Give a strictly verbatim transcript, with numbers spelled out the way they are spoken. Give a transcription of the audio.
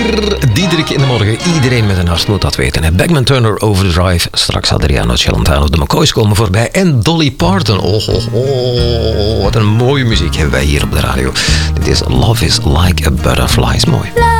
vier. Diederik in de morgen. Iedereen met een hart moet dat weten. Hè. Beckman Turner, Overdrive. Straks Adriano Celentano, de McCoys komen voorbij. En Dolly Parton. Oh, oh, oh, wat een mooie muziek hebben wij hier op de radio. Dit is Love is Like a Butterfly. Is mooi.